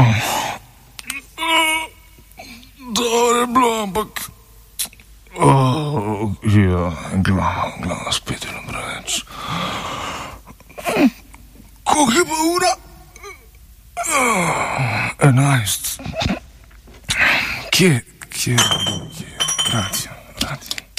Dobro je bilo, ampak glava spet je preveč. Koliko je pa ura? 11. Kje? Radio.